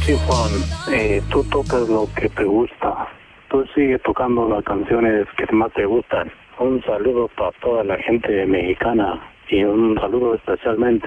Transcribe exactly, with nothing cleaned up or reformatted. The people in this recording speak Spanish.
Sí, Juan, eh, tú tocas lo que te gusta. Tú sigues tocando las canciones que más te gustan. Un saludo para toda la gente mexicana y un saludo especialmente